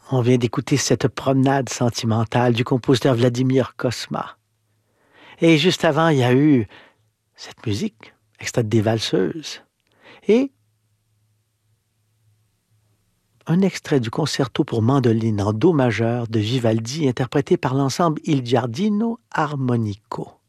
On vient d'écouter cette promenade sentimentale du compositeur Vladimir Cosma. Et juste avant, il y a eu cette musique, extraite des Valseuses. Et un extrait du concerto pour mandoline en do majeur de Vivaldi, interprété par l'ensemble Il Giardino Armonico.